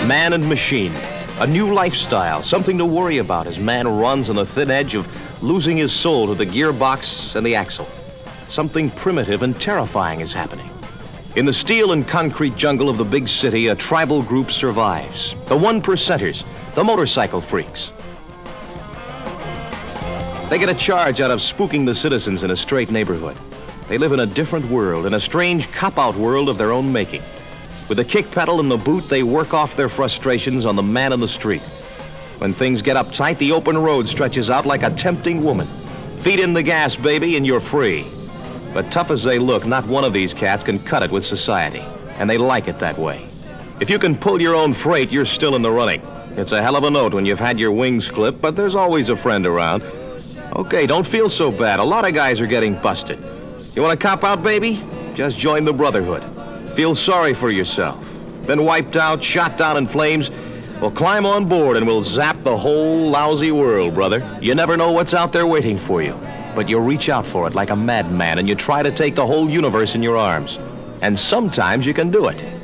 Man and machine. A new lifestyle, something to worry about as man runs on the thin edge of losing his soul to the gearbox and the axle. Something primitive and terrifying is happening. In the steel and concrete jungle of the big city, a tribal group survives. The 1%ers, the motorcycle freaks. They get a charge out of spooking the citizens in a straight neighborhood. They live in a different world, in a strange cop-out world of their own making. With the kick pedal and the boot, they work off their frustrations on the man in the street. When things get uptight, the open road stretches out like a tempting woman. Feed in the gas, baby, and you're free. But tough as they look, not one of these cats can cut it with society, and they like it that way. If you can pull your own freight, you're still in the running. It's a hell of a note when you've had your wings clipped, but there's always a friend around. Okay, don't feel so bad. A lot of guys are getting busted. You want to cop out, baby? Just join the Brotherhood. Feel sorry for yourself. Been wiped out, shot down in flames? Well, climb on board and we'll zap the whole lousy world, brother. You never know what's out there waiting for you. But you reach out for it like a madman and you try to take the whole universe in your arms. And sometimes you can do it.